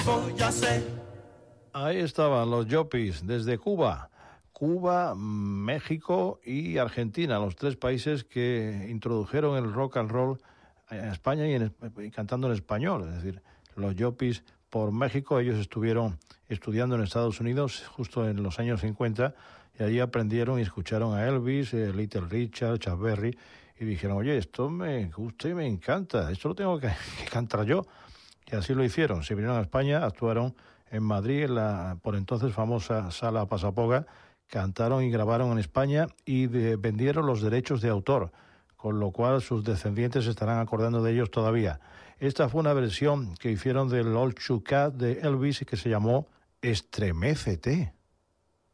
ya sé. Ahí estaban los Yopis desde Cuba, México y Argentina, los tres países que introdujeron el rock and roll en España y cantando en español. Es decir, los Yopis por México, ellos estuvieron estudiando en Estados Unidos justo en los años 50 y allí aprendieron y escucharon a Elvis, Little Richard, Chuck Berry y dijeron, oye, esto me gusta y me encanta, esto lo tengo que cantar yo. Y así lo hicieron. Se vinieron a España, actuaron en Madrid, en la por entonces famosa Sala Pasapoga, cantaron y grabaron en España y vendieron los derechos de autor, con lo cual sus descendientes se estarán acordando de ellos todavía. Esta fue una versión que hicieron del Old Shoe Cat de Elvis y que se llamó Estremécete.